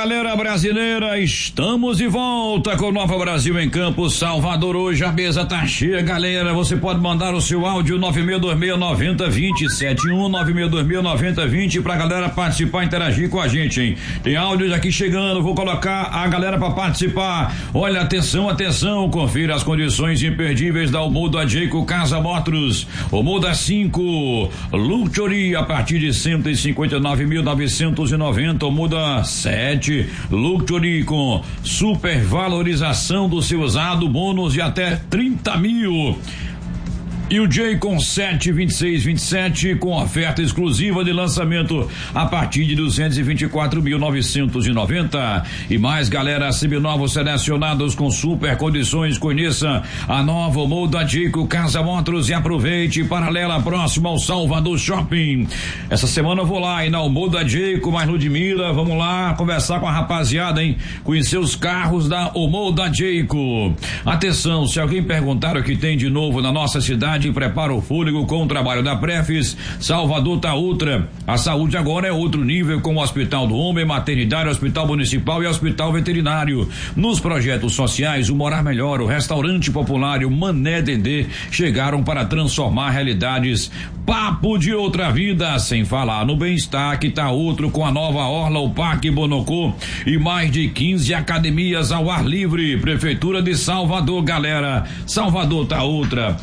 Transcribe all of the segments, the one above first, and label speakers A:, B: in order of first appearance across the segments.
A: galera brasileira, estamos de volta com Nova Brasil em Campo, Salvador. Hoje a mesa tá cheia, galera. Você pode mandar o seu áudio 9626-9020, 919626-9020 pra galera participar, interagir com a gente, hein? Tem áudios aqui chegando, vou colocar a galera pra participar. Olha, atenção, confira as condições imperdíveis da Omoda Jayco Casa Motors. Omoda 5 Luxury a partir de 159.990, Omoda 7 Luxury com supervalorização do seu usado, bônus de até 30 mil. E o Jayco 72627 com oferta exclusiva de lançamento a partir de 224.990. E mais, galera, seminovos selecionados com super condições. Conheça a nova Omoda Jayco Casa Motors e aproveite. Paralela próxima ao Salvador Shopping. Essa semana eu vou lá e na Omoda Jayco, mais Ludmila, vamos lá conversar com a rapaziada, hein? Conhecer os carros da Omoda Jayco. Atenção, se alguém perguntar o que tem de novo na nossa cidade, prepara o fôlego com o trabalho da Prefis. Salvador tá Ultra. A saúde agora é outro nível, com o Hospital do Homem, Maternidade, Hospital Municipal e Hospital Veterinário. Nos projetos sociais, o Morar Melhor, o Restaurante Popular e o Mané Dendê chegaram para transformar realidades. Papo de outra vida, sem falar no bem-estar que tá outro, com a nova Orla, o Parque Bonocô e mais de 15 academias ao ar livre. Prefeitura de Salvador, galera. Salvador tá outra.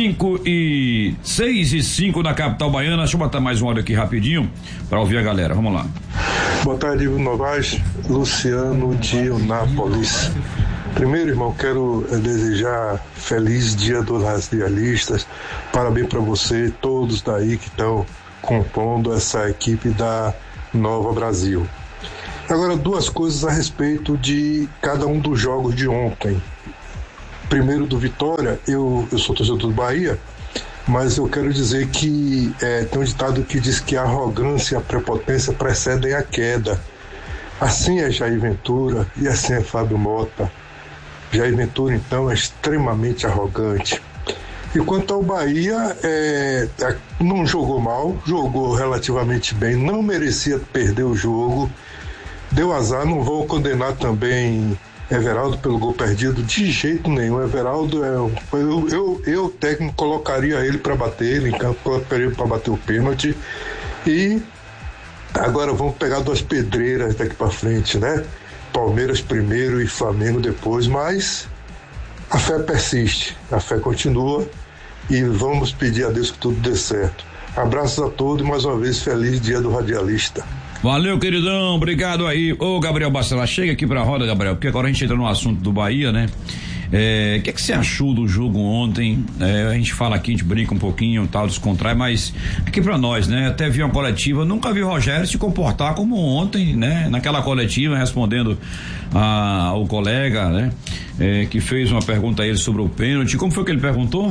A: 6:05 na capital baiana. Deixa eu botar mais um áudio aqui rapidinho para ouvir a galera. Vamos lá.
B: Boa tarde, Novaes. Luciano de Eunápolis. Primeiro, irmão, quero desejar feliz Dia dos Radialistas. Parabéns para você, todos daí que estão compondo essa equipe da Nova Brasil. Agora, duas coisas a respeito de cada um dos jogos de ontem. Primeiro, do Vitória, eu sou torcedor do Bahia, mas eu quero dizer que tem um ditado que diz que a arrogância e a prepotência precedem a queda. Assim é Jair Ventura e assim é Fábio Mota. Jair Ventura, então, é extremamente arrogante. E quanto ao Bahia, não jogou mal, jogou relativamente bem, não merecia perder o jogo, deu azar. Não vou condenar também Everaldo pelo gol perdido de jeito nenhum. Everaldo eu técnico colocaria ele para bater, ele em campo colocaria ele para bater o pênalti. E agora vamos pegar duas pedreiras daqui para frente, né? Palmeiras primeiro e Flamengo depois, mas a fé persiste, a fé continua e vamos pedir a Deus que tudo dê certo. Abraços a todos e mais uma vez feliz Dia do Radialista.
A: Valeu, queridão, obrigado aí. Ô, Gabriel Bacelar, chega aqui pra roda, Gabriel, porque agora a gente entra no assunto do Bahia, né? O que você achou do jogo ontem? A gente fala aqui, a gente brinca um pouquinho, tal, descontrai, mas aqui pra nós, né? Até vi uma coletiva, nunca vi o Rogério se comportar como ontem, né? Naquela coletiva, respondendo ao colega, né? Que fez uma pergunta a ele sobre o pênalti. Como foi que ele perguntou?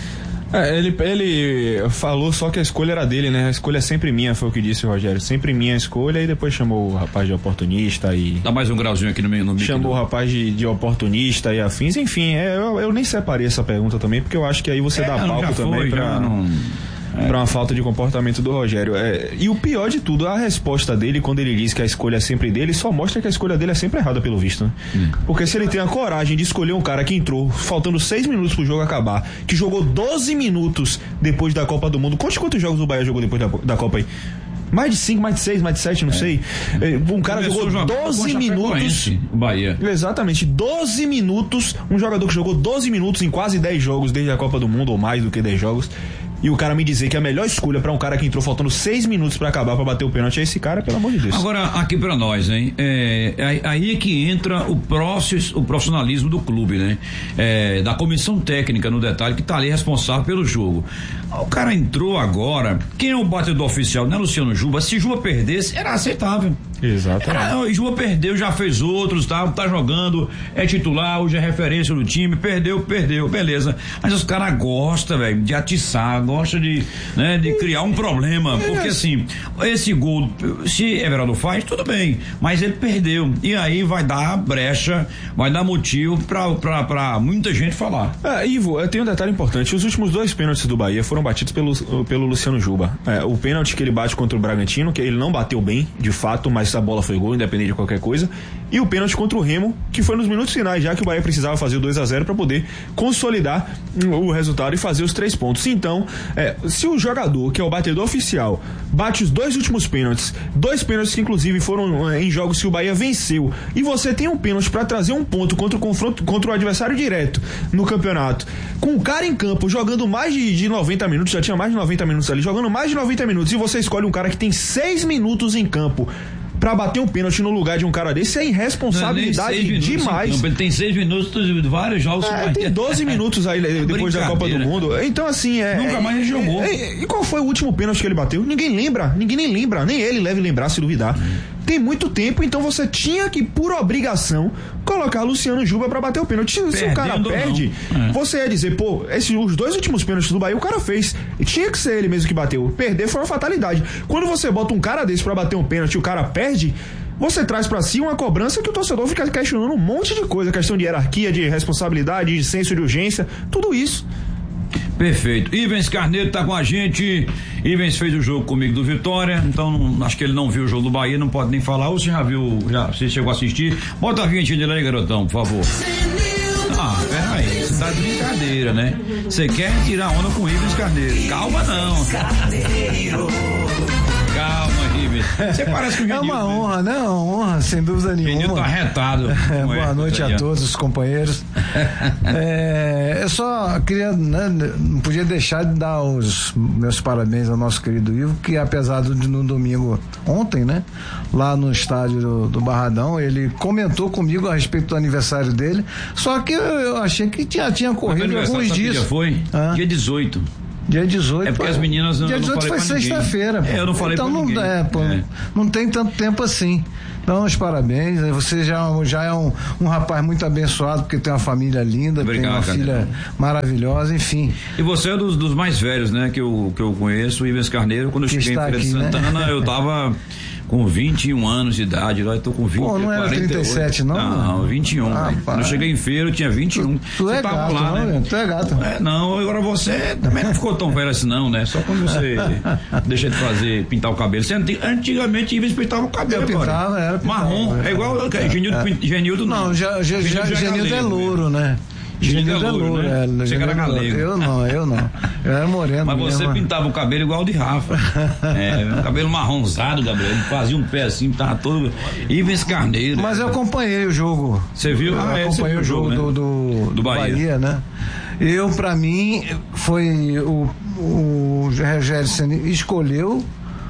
C: Ele falou só que a escolha era dele, né? A escolha é sempre minha, foi o que disse o Rogério. Sempre minha escolha, e depois chamou o rapaz de oportunista e...
A: Dá mais um grauzinho aqui no meio.
C: Chamou o rapaz de oportunista e afins. Enfim, eu nem separei essa pergunta também, porque eu acho que aí você dá palco também pra uma falta de comportamento do Rogério. E o pior de tudo, a resposta dele, quando ele diz que a escolha é sempre dele, só mostra que a escolha dele é sempre errada, pelo visto, né? Porque se ele tem a coragem de escolher um cara que entrou faltando 6 minutos pro jogo acabar, que jogou 12 minutos depois da Copa do Mundo. Quantos jogos o Bahia jogou depois da Copa aí? Mais de 5, mais de 6, mais de 7, não sei. Um cara jogou 12 minutos.
A: O Bahia.
C: Exatamente, 12 minutos. Um jogador que jogou 12 minutos em quase 10 jogos desde a Copa do Mundo, ou mais do que 10 jogos. E o cara me dizer que a melhor escolha pra um cara que entrou faltando 6 minutos pra acabar, pra bater o pênalti, é esse cara, pelo amor de Deus.
A: Agora, aqui pra nós, hein? Aí é que entra o profissionalismo do clube, né? Da comissão técnica, no detalhe, que tá ali responsável pelo jogo. O cara entrou agora, quem é o batedor oficial? Não é Luciano Juba. Se Juba perdesse, era aceitável.
C: Exatamente.
A: Juba perdeu, já fez outros, tá jogando, é titular, hoje é referência do time, perdeu, beleza. Mas os caras gostam, velho, de atiçar, gosta de criar um problema, porque assim, esse gol, se Everaldo faz, tudo bem, mas ele perdeu, e aí vai dar brecha, vai dar motivo pra muita gente falar.
C: Ivo, tem um detalhe importante, os últimos 2 pênaltis do Bahia foram batidos pelo Luciano Juba. O pênalti que ele bate contra o Bragantino, que ele não bateu bem, de fato, mas essa bola foi gol, independente de qualquer coisa, e o pênalti contra o Remo, que foi nos minutos finais, já que o Bahia precisava fazer o 2-0 para poder consolidar o resultado e fazer os 3 pontos. Então, se o jogador, que é o batedor oficial, bate os 2 últimos pênaltis, 2 pênaltis que inclusive foram em jogos que o Bahia venceu, e você tem um pênalti para trazer um ponto contra o confronto, contra o adversário direto no campeonato, com o cara em campo jogando mais de 90 minutos, já tinha mais de 90 minutos ali, jogando mais de 90 minutos, e você escolhe um cara que tem 6 minutos em campo pra bater um pênalti no lugar de um cara desse, é irresponsabilidade demais.
A: Ele tem 6 minutos de vários jogos.
C: Tem 12 minutos aí depois da Copa do Mundo. Então, assim,
A: nunca mais ele jogou.
C: E qual foi o último pênalti que ele bateu? Ninguém nem lembra, nem ele deve lembrar, se duvidar. Tem muito tempo, então você tinha que, por obrigação, colocar Luciano Juba pra bater o pênalti. Se o cara perde, você ia dizer, pô, os 2 últimos pênaltis do Bahia o cara fez. Tinha que ser ele mesmo que bateu. Perder foi uma fatalidade. Quando você bota um cara desse pra bater um pênalti e o cara perde, você traz pra si uma cobrança que o torcedor fica questionando um monte de coisa. Questão de hierarquia, de responsabilidade, de senso de urgência, tudo isso.
A: Perfeito. Ivens Carneiro tá com a gente. Ivens fez o jogo comigo do Vitória, então acho que ele não viu o jogo do Bahia, não pode nem falar. Ou você já viu, você chegou a assistir? Bota a vinhetinha dele aí, garotão, por favor. Peraí, você tá de brincadeira, né? Você quer tirar onda com o Ivens Carneiro? Calma não. Calma, Ivens. Você parece que o Genildo.
D: É uma honra, né? Uma honra, sem dúvida nenhuma. O
A: Genildo tá arretado.
D: Boa noite a todos os companheiros. Eu só queria, né, não podia deixar de dar os meus parabéns ao nosso querido Ivo, que apesar de no domingo ontem, né, lá no estádio do Barradão, ele comentou comigo a respeito do aniversário dele, só que eu achei que tinha corrido alguns dias.
A: Dia foi? Dia 18.
D: Dia 18.
A: É porque as meninas
D: Dia 18 foi sexta-feira.
A: Eu não falei
D: então
A: pra ninguém.
D: Não tem tanto tempo assim. Então, os parabéns. Você já é um rapaz muito abençoado, porque tem uma família linda, tem uma filha maravilhosa, enfim.
A: E você é dos mais velhos, né? Que eu conheço, o Ivens Carneiro. Quando eu cheguei em Feira de Santana, né? Eu tava com 21 anos de idade, lá eu tô com 20.
D: Pô, não era 37, não?
A: Não, 21. Quando eu cheguei em Feira, eu tinha 21.
D: Tu é gato, lá, não, né? Tu é gato.
A: Não, agora você também não ficou tão velho assim, não, né? Só quando você deixa de pintar o cabelo. Você antigamente Ivens pintava o cabelo.
D: Eu pintava, era
A: marrom. É igual Genildo, não.
D: Não, Genildo é louro, né? Genildo é louro, né?
A: Você era galego.
D: Eu não. Eu era moreno.
A: Mas você pintava o cabelo igual de Rafa. Cabelo marronzado, Gabriel. Ele fazia um pé assim, tava todo. Ivens Carneiro.
D: Mas eu acompanhei o jogo.
A: Você viu?
D: Eu acompanhei o jogo, né? do Bahia, né? Pra mim, foi o Rogério Ceni escolheu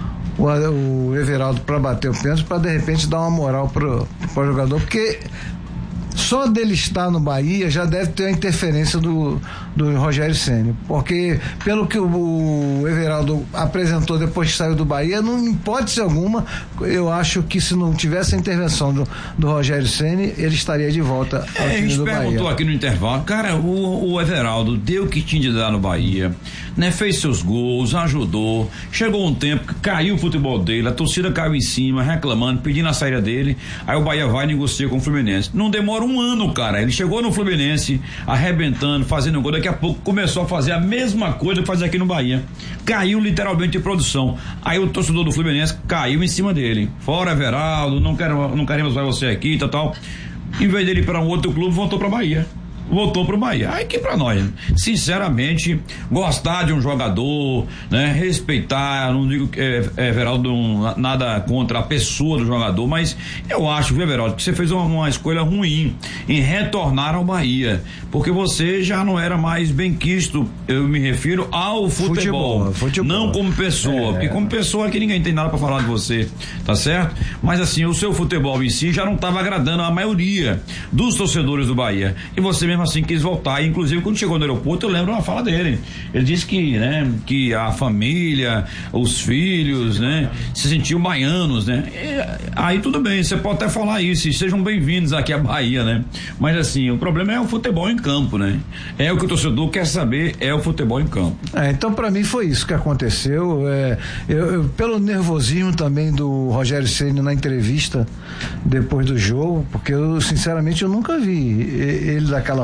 D: o Everaldo para bater o pênalti, para de repente dar uma moral pro jogador, porque só dele estar no Bahia já deve ter a interferência do Rogério Ceni, porque pelo que o Everaldo apresentou depois que saiu do Bahia, não em hipótese alguma, eu acho que se não tivesse a intervenção do Rogério Ceni, ele estaria de volta ao time do Bahia. A gente perguntou
A: aqui no intervalo, cara, o Everaldo deu o que tinha de dar no Bahia, né? Fez seus gols, ajudou, chegou um tempo que caiu o futebol dele, a torcida caiu em cima, reclamando, pedindo a saída dele, aí o Bahia vai e negocia com o Fluminense. Não demora um ano, cara, ele chegou no Fluminense, arrebentando, fazendo gol, daqui a pouco começou a fazer a mesma coisa que fazia aqui no Bahia, caiu literalmente de produção, aí o torcedor do Fluminense caiu em cima dele, fora Everaldo, não queremos mais você aqui, tal, em vez dele ir para um outro clube, voltou para Bahia. Aí que pra nós, sinceramente, gostar de um jogador, né, respeitar, não digo que Everaldo, nada contra a pessoa do jogador, mas eu acho, viu, Everaldo, que você fez uma escolha ruim em retornar ao Bahia, porque você já não era mais benquisto, eu me refiro ao futebol. Não como pessoa, porque como pessoa aqui ninguém tem nada pra falar de você, tá certo? Mas assim, o seu futebol em si já não estava agradando a maioria dos torcedores do Bahia, e você mesmo assim quis voltar, e inclusive quando chegou no aeroporto eu lembro uma fala dele, ele disse que, né, que a família, os filhos, né, se sentiam baianos, né, aí tudo bem, você pode até falar isso, e sejam bem-vindos aqui à Bahia, né, mas assim, o problema é o futebol em campo, né, é o que o torcedor quer saber, é o futebol em campo.
D: Então pra mim foi isso que aconteceu, eu pelo nervosismo também do Rogério Ceni na entrevista depois do jogo, porque eu sinceramente eu nunca vi ele daquela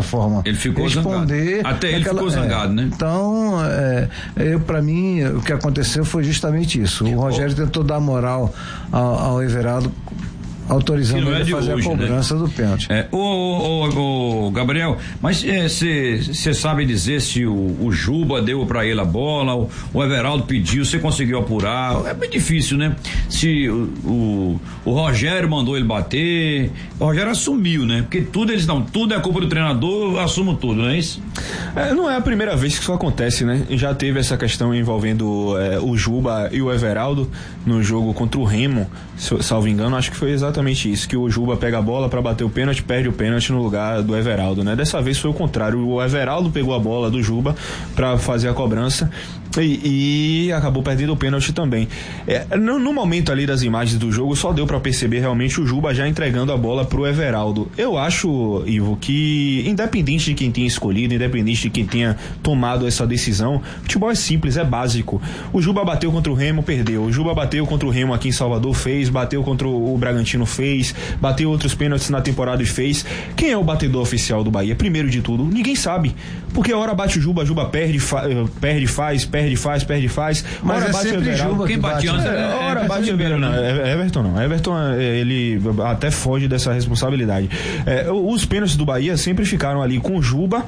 D: forma,
A: ele ficou
D: responder.
A: Zangado. Até ele ficou zangado, né?
D: Então, para mim, o que aconteceu foi justamente isso. O Rogério tentou dar moral ao Everaldo, autorizando ele a fazer hoje, a cobrança, né, do pênalti.
A: O Gabriel, mas você sabe dizer se o Juba deu pra ele a bola, o Everaldo pediu, você conseguiu apurar? É bem difícil, né? Se o Rogério mandou ele bater, o Rogério assumiu, né? Porque tudo é culpa do treinador, eu assumo tudo, não é isso?
C: Não é a primeira vez que isso acontece, né? Já teve essa questão envolvendo o Juba e o Everaldo no jogo contra o Remo, salvo engano, acho que foi exatamente isso, que o Juba pega a bola para bater o pênalti, perde o pênalti no lugar do Everaldo, né? Dessa vez foi o contrário, o Everaldo pegou a bola do Juba para fazer a cobrança e acabou perdendo o pênalti também. No momento ali das imagens do jogo, só deu para perceber realmente o Juba já entregando a bola pro Everaldo. Eu acho, Ivo, que independente de quem tenha escolhido, independente de quem tenha tomado essa decisão, futebol é simples, é básico. O Juba bateu contra o Remo, perdeu. O Juba bateu contra o Remo aqui em Salvador, fez. Bateu contra o Bragantino, fez. Bateu outros pênaltis na temporada e fez. Quem é o batedor oficial do Bahia? Primeiro de tudo, ninguém sabe. Porque a hora bate o Juba perde, faz.
D: Mas
C: hora bate
D: sempre o Juba.
A: Quem bate antes?
C: Hora bate o Everton não. Everton, ele até foge dessa responsabilidade. Os pênaltis do Bahia sempre ficaram ali com o Juba.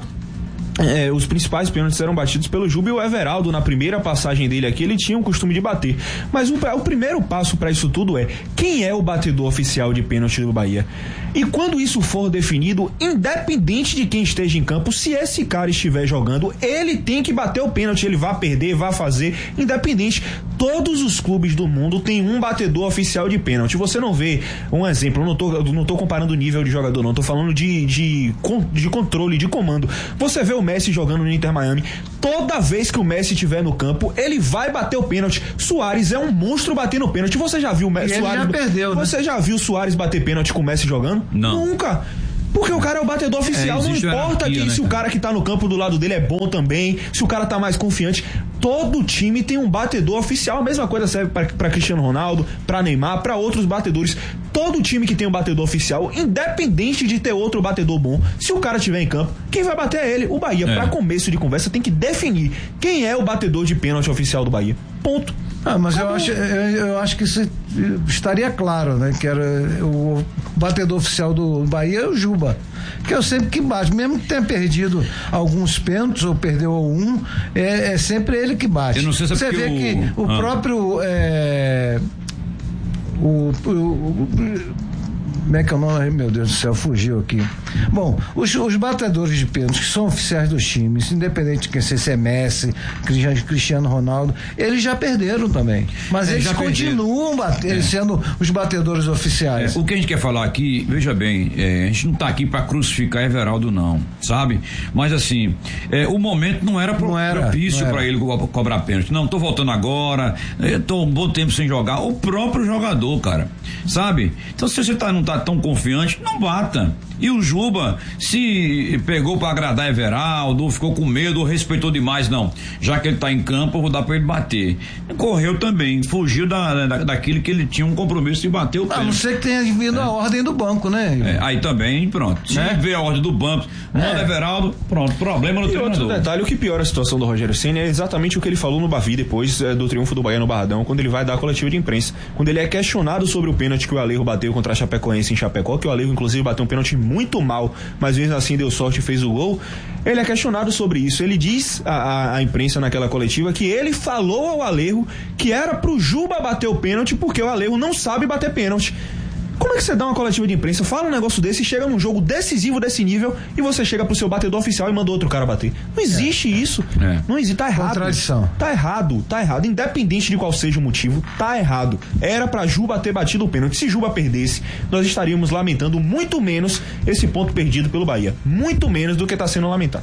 C: Os principais pênaltis eram batidos pelo Juba, e o Everaldo, na primeira passagem dele aqui, ele tinha o costume de bater. Mas o primeiro passo para isso tudo é: quem é o batedor oficial de pênalti do Bahia? E quando isso for definido, independente de quem esteja em campo, se esse cara estiver jogando, ele tem que bater o pênalti. Ele vai perder, vai fazer, independente. Todos os clubes do mundo têm um batedor oficial de pênalti. Você não vê, um exemplo, eu não tô comparando o nível de jogador, não, tô falando de controle, de comando. Você vê o Messi jogando no Inter Miami, toda vez que o Messi estiver no campo, ele vai bater o pênalti. Suárez é um monstro batendo pênalti. Você já viu o Messi?
D: Suárez já perdeu, né?
C: Você já viu o Suárez bater pênalti com o Messi jogando?
A: Não.
C: Nunca. Porque o cara é o batedor oficial, não importa se o cara que tá no campo do lado dele é bom também, se o cara tá mais confiante. Todo time tem um batedor oficial. A mesma coisa serve para Cristiano Ronaldo, para Neymar, para outros batedores. Todo time que tem um batedor oficial, independente de ter outro batedor bom, se o cara estiver em campo, quem vai bater é ele. O Bahia, para começo de conversa, tem que definir quem é o batedor de pênalti oficial do Bahia. Ponto.
D: Mas eu acho que isso estaria claro, né? Que era o batedor oficial do Bahia é o Juba, que eu sempre que bate, mesmo que tenha perdido alguns pênaltis ou perdeu um, é sempre ele que bate.
A: Eu não sei se
D: você vê que o próprio como é que é o nome? Meu Deus do céu, fugiu aqui. Bom, os batedores de pênaltis que são oficiais dos times, independente de quem seja, Messi, Cristiano Ronaldo, eles já perderam também. Mas eles continuam sendo os batedores oficiais.
A: O que a gente quer falar aqui, veja bem, a gente não está aqui para crucificar Everaldo, não, sabe? Mas assim, o momento não era propício para ele cobrar pênalti. Não, tô voltando agora, tô um bom tempo sem jogar. O próprio jogador, cara, sabe? Então, se você não tá tão confiante, não bata. E o Juba, se pegou para agradar Everaldo, ficou com medo, respeitou demais, não. Já que ele tá em campo, eu vou dar para ele bater. Correu também, fugiu daquilo que ele tinha um compromisso de bater o pênalti.
D: A não ser que tenha vindo a ordem do banco, né?
A: Aí também, pronto. Se vê a ordem do banco, manda Everaldo, pronto, problema no treinador.
C: E outro detalhe, o que piora a situação do Rogério Ceni é exatamente o que ele falou no Bavi depois do triunfo do Bahia no Barradão, quando ele vai dar a coletiva de imprensa. Quando ele é questionado sobre o pênalti que o Alejo bateu contra a Chapecoense em Chapecó, que o Alejo inclusive bateu um pênalti muito mal, mas mesmo assim deu sorte e fez o gol. Ele é questionado sobre isso. Ele diz à imprensa naquela coletiva que ele falou ao Alejo que era pro Juba bater o pênalti porque o Alejo não sabe bater pênalti. Como é que você dá uma coletiva de imprensa, fala um negócio desse, chega num jogo decisivo desse nível e você chega pro seu batedor oficial e manda outro cara bater? Não existe isso. Não existe, tá errado.
D: Contradição.
C: Tá errado. Independente de qual seja o motivo, tá errado. Era pra Juba ter batido o pênalti. Se Juba perdesse, nós estaríamos lamentando muito menos esse ponto perdido pelo Bahia. Muito menos do que tá sendo lamentado.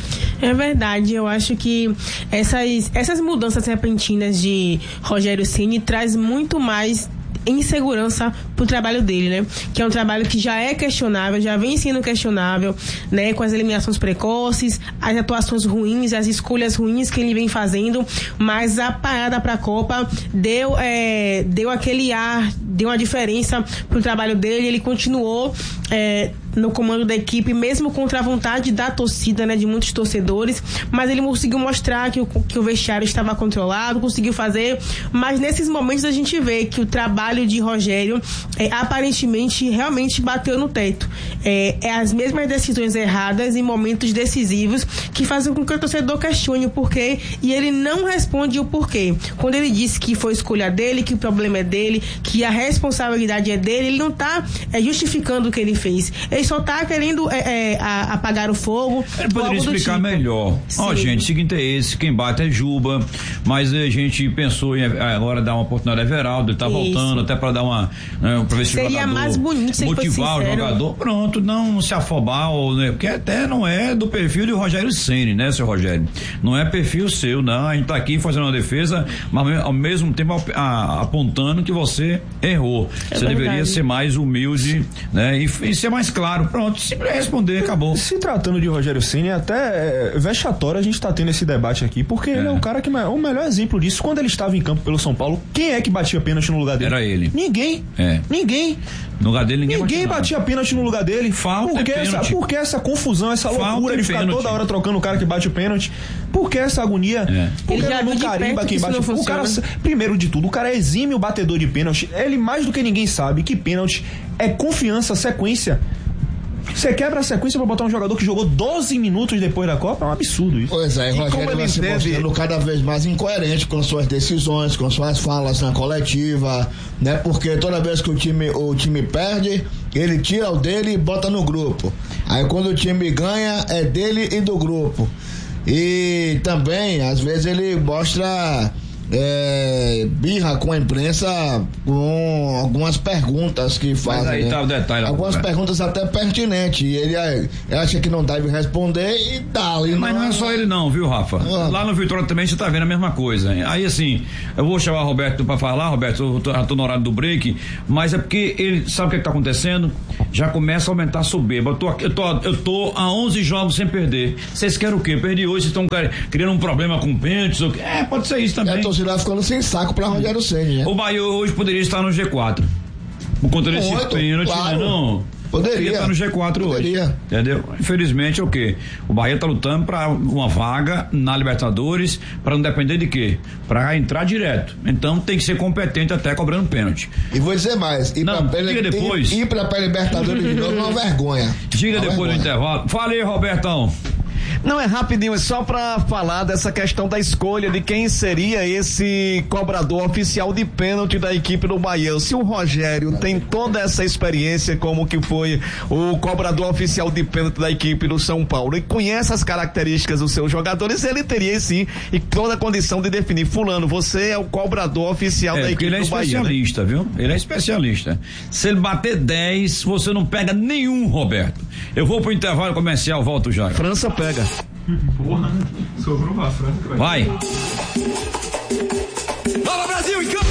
E: É verdade, eu acho que essas mudanças repentinas de Rogério Ceni traz muito mais insegurança pro trabalho dele, né? Que é um trabalho que já é questionável, já vem sendo questionável, né? Com as eliminações precoces, as atuações ruins, as escolhas ruins que ele vem fazendo, mas a parada pra Copa deu aquele ar, deu uma diferença pro trabalho dele. Ele continuou no comando da equipe, mesmo contra a vontade da torcida, né, de muitos torcedores, mas ele conseguiu mostrar que o vestiário estava controlado, conseguiu fazer, mas nesses momentos a gente vê que o trabalho de Rogério aparentemente realmente bateu no teto. As mesmas decisões erradas em momentos decisivos que fazem com que o torcedor questione o porquê, e ele não responde o porquê. Quando ele disse que foi escolha dele, que o problema é dele, que a responsabilidade é dele, ele não está justificando o que ele fez. Ele só está querendo apagar o fogo.
A: Ele poderia explicar melhor. Gente, o seguinte é esse, quem bate é Juba, mas a gente pensou em agora dar uma oportunidade a Everaldo, ele tá voltando até para dar pra ver se
E: seria mais bonito se
A: motivar o jogador, pronto, não se afobar, né, porque até não é do perfil de Rogério Ceni, né, seu Rogério? Não é perfil seu, não. A gente tá aqui fazendo uma defesa, mas ao mesmo tempo apontando que você errou. Você deveria ser mais humilde, né, e ser mais claro. Pronto, simplesmente responder, acabou.
C: Se tratando de Rogério Ceni, até vexatório a gente tá tendo esse debate aqui, porque ele é o cara que é o melhor exemplo disso. Quando ele estava em campo pelo São Paulo, quem é que batia pênalti no lugar dele?
A: Era ele.
C: Ninguém. Ninguém.
A: No lugar dele
C: ninguém batia pênalti no lugar dele. Por que essa confusão, essa loucura de ficar toda hora trocando o cara que bate o pênalti? Por que essa agonia? Porque ele não carimba quem bate o cara. Primeiro de tudo, o cara é exímio batedor de pênalti. Ele mais do que ninguém sabe que pênalti é confiança, sequência. Você quebra a sequência pra botar um jogador que jogou 12 minutos depois da Copa, é um absurdo isso.
F: Pois é, Rogério vai se mostrando cada vez mais incoerente com suas decisões, com suas falas na coletiva, né? Porque toda vez que o time perde, ele tira o dele e bota no grupo. Aí quando o time ganha, é dele e do grupo. E também, às vezes, ele mostra birra com a imprensa com algumas perguntas que fazem.
A: Mas aí tá o detalhe.
F: Algumas perguntas até pertinentes. E ele acha que não deve responder e dá.
A: Mas não é só ele não, viu, Rafa? Lá no Vitória também você tá vendo a mesma coisa. Aí assim, eu vou chamar o Roberto pra falar. Roberto, eu tô no horário do break, mas é porque ele sabe o que tá acontecendo? Já começa a aumentar a soberba. Eu tô há 11 jogos sem perder. Vocês querem o quê? Perdi hoje, vocês estão criando um problema com pênaltis? Pode ser isso também.
F: Lá ficando sem saco pra Rogério Ceni, né?
A: O Bahia hoje poderia estar no G4 por conta desse pênalti, claro. Não poderia estar no G4 hoje, entendeu? Infelizmente, o quê? O Bahia tá lutando pra uma vaga na Libertadores, pra não depender de quê? Pra entrar direto. Então tem que ser competente até cobrando pênalti.
F: E vou dizer mais, ir pra Libertadores de novo é uma vergonha.
A: Diga depois do intervalo. Fala aí, Robertão.
G: Não, é rapidinho, é só pra falar dessa questão da escolha de quem seria esse cobrador oficial de pênalti da equipe do Bahia. Se o Rogério tem toda essa experiência como que foi o cobrador oficial de pênalti da equipe do São Paulo e conhece as características dos seus jogadores, ele teria sim e toda a condição de definir, fulano, você é o cobrador oficial da equipe do Bahia.
A: Ele é especialista, viu? Ele é especialista. Se ele bater 10, você não pega nenhum, Roberto. Eu vou pro intervalo comercial, volto já.
G: França pega.
C: Porra, sobrou pra França.
A: Vai.
H: Fala, Brasil, em campo!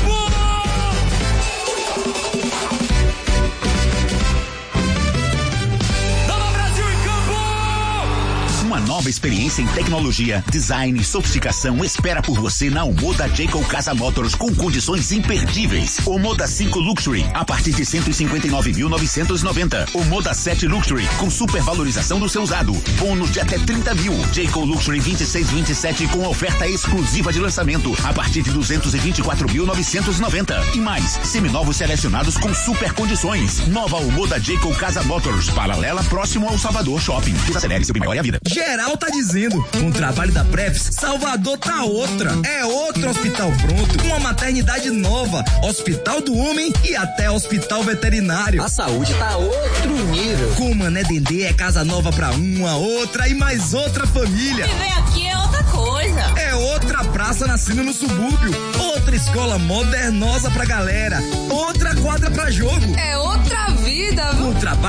I: Uma nova experiência em tecnologia, design e sofisticação espera por você na Omoda Jayco Casa Motors com condições imperdíveis. Omoda 5 Luxury a partir de 159.990. Omoda 7 Luxury com supervalorização do seu usado. Bônus de até 30 mil. Jayco Luxury 2627 com oferta exclusiva de lançamento a partir de 224.990. E mais, seminovos selecionados com super condições. Nova Omoda Jayco Casa Motors, paralela próximo ao Salvador Shopping. Desacelere seu maior é a vida.
H: Geral tá dizendo, com o trabalho da Prefs, Salvador tá outra. É outro hospital pronto, uma maternidade nova, hospital do homem e até hospital veterinário.
J: A saúde tá outro nível.
H: Com o Mané Dendê é casa nova pra uma, outra e mais outra família.
J: Viver aqui é outra coisa.
H: É outra praça nascendo no subúrbio, outra escola modernosa pra galera, outra quadra pra jogo.
J: É outra vida, viu?
H: Com o trabalho